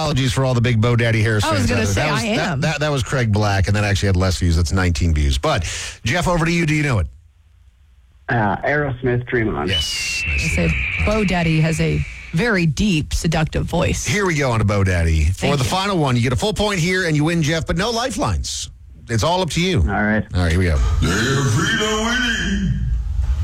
apologies for all the big Bo Daddy Harris fans. I was going to say, that I am. That was Craig Black, and that actually had less views. That's 19 views. But, Jeff, over to you. Do you know it? Aerosmith, Dream On. Yes. I say Bo Daddy has a very deep, seductive voice. Here we go on to Bo Daddy. For the you. final one, you get a full point here, and you win, Jeff, but no lifelines. It's all up to you. All right. All right, here we go. They're free to winning.